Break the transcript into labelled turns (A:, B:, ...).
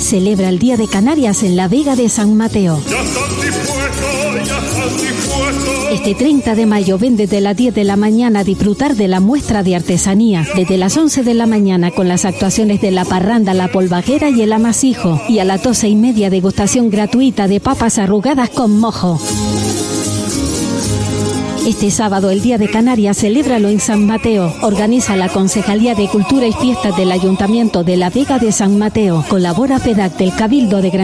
A: celebra el Día de Canarias en la Vega de San Mateo. Este 30 de mayo ven desde las 10 de la mañana a disfrutar de la muestra de artesanía, desde las 11 de la mañana con las actuaciones de La Parranda, La Polvajera y El Amasijo, y a las 12:30 degustación gratuita de papas arrugadas con mojo. Este sábado, el Día de Canarias, celébralo en San Mateo. Organiza la Concejalía de Cultura y Fiestas del Ayuntamiento de la Vega de San Mateo. Colabora PEDAC del Cabildo de Gran